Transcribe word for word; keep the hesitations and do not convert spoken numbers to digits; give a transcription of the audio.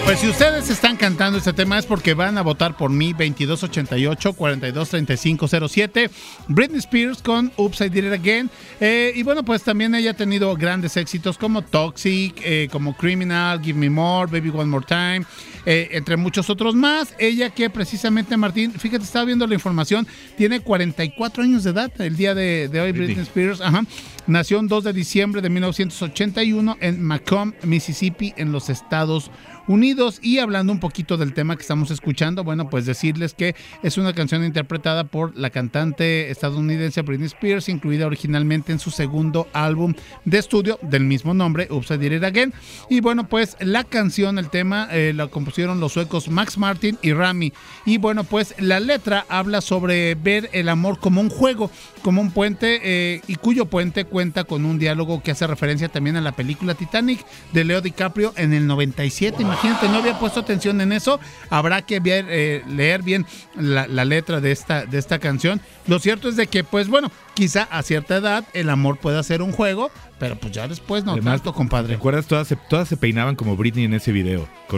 Pues si ustedes están cantando este tema es porque van a votar por mí. Veintidós ochenta y ocho, cuarenta y dos, treinta y cinco cero siete. Britney Spears con Oops, I Did It Again. Eh, y bueno, pues también ella ha tenido grandes éxitos como Toxic, eh, como Criminal, Give Me More, Baby One More Time, eh, entre muchos otros más. Ella que precisamente, Martín, fíjate, estaba viendo la información, tiene cuarenta y cuatro años de edad el día de, de hoy. Britney, Britney Spears. Ajá. Nació el dos de diciembre de mil novecientos ochenta y uno en Macomb, Mississippi, en los Estados Unidos. Y hablando un poquito del tema que estamos escuchando, bueno, pues decirles que es una canción interpretada por la cantante estadounidense Britney Spears, incluida originalmente en su segundo álbum de estudio del mismo nombre, Oops, I Did It Again. Y bueno, pues la canción, el tema, eh, la compusieron los suecos Max Martin y Rami. Y bueno, pues la letra habla sobre ver el amor como un juego, como un puente, eh, y cuyo puente cuenta con un diálogo que hace referencia también a la película Titanic de Leo DiCaprio en el noventa y siete. Imagínate, no había puesto atención en eso. Habrá que ver, eh, leer bien la, la letra de esta, de esta canción. Lo cierto es de que, pues bueno, quizá a cierta edad el amor pueda ser un juego, pero pues ya después no Además, tanto, compadre. ¿Te acuerdas? Todas se, todas se peinaban como Britney en ese video. Con